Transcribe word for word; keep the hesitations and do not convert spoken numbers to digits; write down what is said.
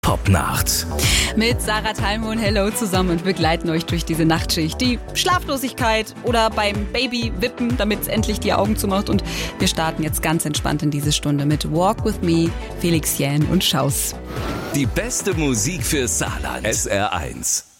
Popnacht. Mit Sarah Thalmo und Hello zusammen und begleiten euch durch diese Nachtschicht. Die Schlaflosigkeit oder beim Baby wippen, damit es endlich die Augen zumacht. Und wir starten jetzt ganz entspannt in diese Stunde mit Walk With Me, Felix Jähn und Schaus. Die beste Musik für Saarland. S R eins.